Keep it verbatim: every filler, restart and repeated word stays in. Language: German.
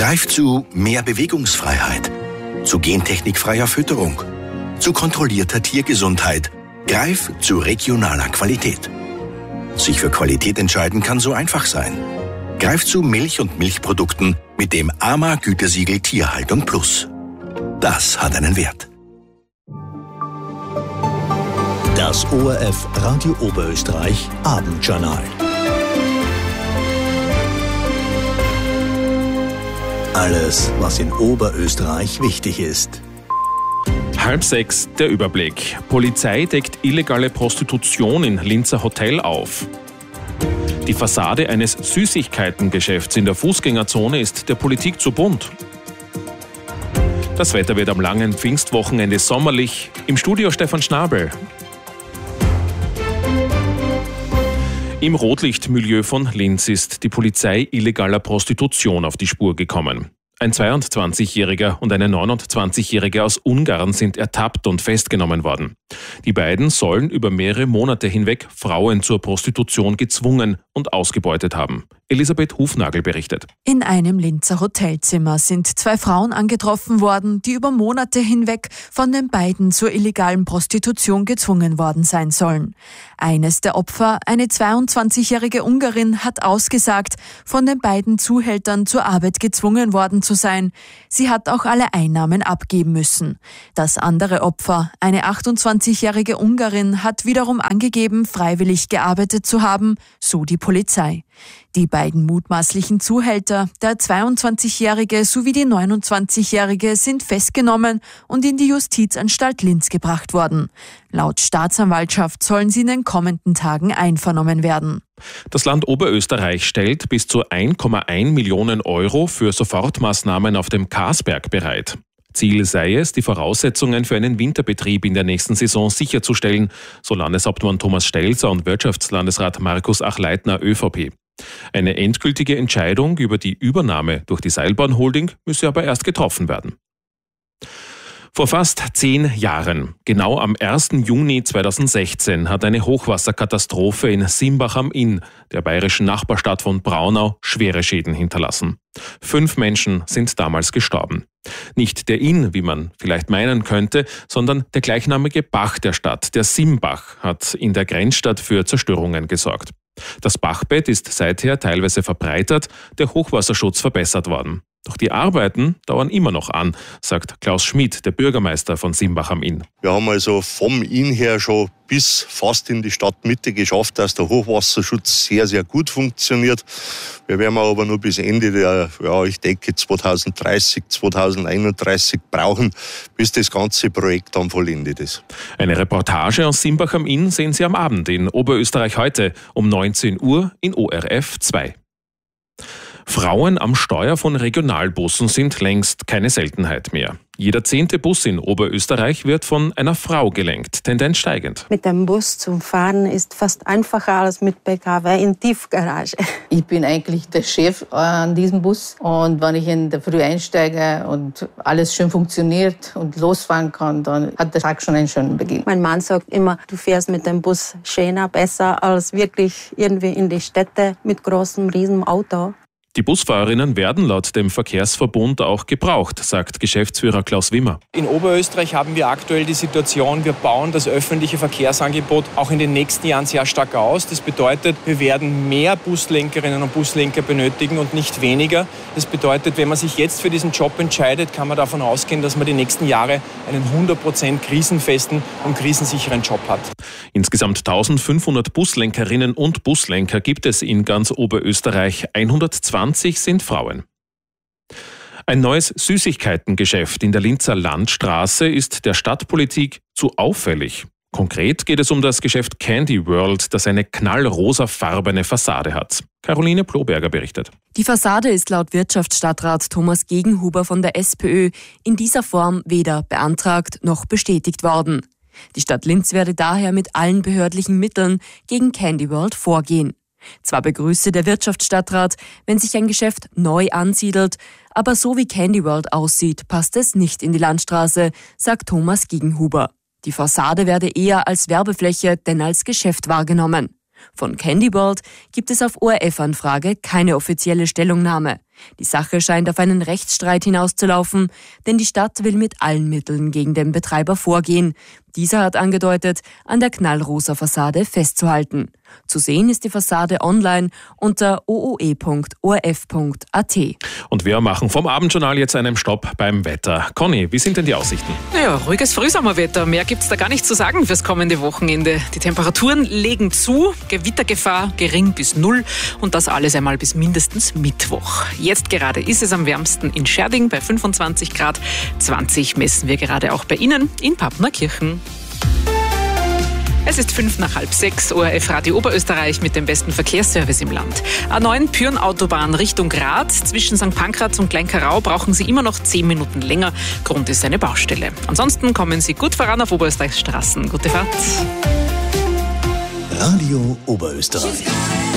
Greif zu mehr Bewegungsfreiheit, zu gentechnikfreier Fütterung, zu kontrollierter Tiergesundheit. Greif zu regionaler Qualität. Sich für Qualität entscheiden kann so einfach sein. Greif zu Milch und Milchprodukten mit dem A M A-Gütesiegel Tierhaltung Plus. Das hat einen Wert. Das O R F Radio Oberösterreich Abendjournal. Alles, was in Oberösterreich wichtig ist. Halb sechs, der Überblick. Polizei deckt illegale Prostitution in Linzer Hotel auf. Die Fassade eines Süßigkeitengeschäfts in der Fußgängerzone ist der Politik zu bunt. Das Wetter wird am langen Pfingstwochenende sommerlich. Im Studio Stefan Schnabel. Im Rotlichtmilieu von Linz ist die Polizei illegaler Prostitution auf die Spur gekommen. Ein zweiundzwanzigjähriger und eine neunundzwanzigjährige aus Ungarn sind ertappt und festgenommen worden. Die beiden sollen über mehrere Monate hinweg Frauen zur Prostitution gezwungen und ausgebeutet haben. Elisabeth Hufnagel berichtet. In einem Linzer Hotelzimmer sind zwei Frauen angetroffen worden, die über Monate hinweg von den beiden zur illegalen Prostitution gezwungen worden sein sollen. Eines der Opfer, eine zweiundzwanzigjährige Ungarin, hat ausgesagt, von den beiden Zuhältern zur Arbeit gezwungen worden zu sein. Sie hat auch alle Einnahmen abgeben müssen. Das andere Opfer, eine achtundzwanzigjährige Ungarin, hat wiederum angegeben, freiwillig gearbeitet zu haben, so die Polizei. Die beiden mutmaßlichen Zuhälter, der zweiundzwanzigjährige sowie die neunundzwanzigjährige, sind festgenommen und in die Justizanstalt Linz gebracht worden. Laut Staatsanwaltschaft sollen sie in den kommenden Tagen einvernommen werden. Das Land Oberösterreich stellt bis zu ein Komma eins Millionen Euro für Sofortmaßnahmen auf dem Karsberg bereit. Ziel sei es, die Voraussetzungen für einen Winterbetrieb in der nächsten Saison sicherzustellen, so Landeshauptmann Thomas Stelzer und Wirtschaftslandesrat Markus Achleitner ÖVP. Eine endgültige Entscheidung über die Übernahme durch die Seilbahnholding müsse aber erst getroffen werden. Vor fast zehn Jahren, genau am ersten Juni zweitausendsechzehn, hat eine Hochwasserkatastrophe in Simbach am Inn, der bayerischen Nachbarstadt von Braunau, schwere Schäden hinterlassen. Fünf Menschen sind damals gestorben. Nicht der Inn, wie man vielleicht meinen könnte, sondern der gleichnamige Bach der Stadt, der Simbach, hat in der Grenzstadt für Zerstörungen gesorgt. Das Bachbett ist seither teilweise verbreitert, der Hochwasserschutz verbessert worden. Doch die Arbeiten dauern immer noch an, sagt Klaus Schmidt, der Bürgermeister von Simbach am Inn. Wir haben also vom Inn her schon bis fast in die Stadtmitte geschafft, dass der Hochwasserschutz sehr, sehr gut funktioniert. Wir werden aber nur bis Ende der, ja, ich denke zweitausenddreißig, zweitausendeinunddreißig brauchen, bis das ganze Projekt dann vollendet ist. Eine Reportage aus Simbach am Inn sehen Sie am Abend in Oberösterreich heute um neunzehn Uhr in O R F zwei. Frauen am Steuer von Regionalbussen sind längst keine Seltenheit mehr. Jeder zehnte Bus in Oberösterreich wird von einer Frau gelenkt, Tendenz steigend. Mit dem Bus zum Fahren ist fast einfacher als mit P K W in Tiefgarage. Ich bin eigentlich der Chef an diesem Bus und wenn ich in der Früh einsteige und alles schön funktioniert und losfahren kann, dann hat der Tag schon einen schönen Beginn. Mein Mann sagt immer, du fährst mit dem Bus schöner, besser als wirklich irgendwie in die Städte mit großem, riesen Auto. Die Busfahrerinnen werden laut dem Verkehrsverbund auch gebraucht, sagt Geschäftsführer Klaus Wimmer. In Oberösterreich haben wir aktuell die Situation, wir bauen das öffentliche Verkehrsangebot auch in den nächsten Jahren sehr stark aus. Das bedeutet, wir werden mehr Buslenkerinnen und Buslenker benötigen und nicht weniger. Das bedeutet, wenn man sich jetzt für diesen Job entscheidet, kann man davon ausgehen, dass man die nächsten Jahre einen hundert Prozent krisenfesten und krisensicheren Job hat. Insgesamt eintausendfünfhundert Buslenkerinnen und Buslenker gibt es in ganz Oberösterreich. hundertzwanzig sind Frauen. Ein neues Süßigkeitengeschäft in der Linzer Landstraße ist der Stadtpolitik zu auffällig. Konkret geht es um das Geschäft Candy World, das eine knallrosafarbene Fassade hat. Caroline Ploberger berichtet. Die Fassade ist laut Wirtschaftsstadtrat Thomas Gegenhuber von der SPÖ in dieser Form weder beantragt noch bestätigt worden. Die Stadt Linz werde daher mit allen behördlichen Mitteln gegen Candy World vorgehen. Zwar begrüße der Wirtschaftsstadtrat, wenn sich ein Geschäft neu ansiedelt, aber so wie Candy World aussieht, passt es nicht in die Landstraße, sagt Thomas Gegenhuber. Die Fassade werde eher als Werbefläche denn als Geschäft wahrgenommen. Von Candy World gibt es auf O R F-Anfrage keine offizielle Stellungnahme. Die Sache scheint auf einen Rechtsstreit hinauszulaufen, denn die Stadt will mit allen Mitteln gegen den Betreiber vorgehen. Dieser hat angedeutet, an der knallrosa Fassade festzuhalten. Zu sehen ist die Fassade online unter o o e punkt o r f punkt a t. Und wir machen vom Abendjournal jetzt einen Stopp beim Wetter. Conny, wie sind denn die Aussichten? Ja, ruhiges Frühsommerwetter. Mehr gibt's da gar nicht zu sagen fürs kommende Wochenende. Die Temperaturen legen zu, Gewittergefahr gering bis null und das alles einmal bis mindestens Mittwoch. Jetzt gerade ist es am wärmsten in Scherding bei fünfundzwanzig Grad. zwanzig messen wir gerade auch bei Ihnen in Pappnerkirchen. Es ist fünf nach halb sechs, O R F Radio Oberösterreich mit dem besten Verkehrsservice im Land. A neun Pyhrn-Autobahn Richtung Graz. Zwischen Sankt Pankraz und Kleinkarau brauchen Sie immer noch zehn Minuten länger. Grund ist eine Baustelle. Ansonsten kommen Sie gut voran auf Oberösterreichs Straßen. Gute Fahrt. Radio Oberösterreich.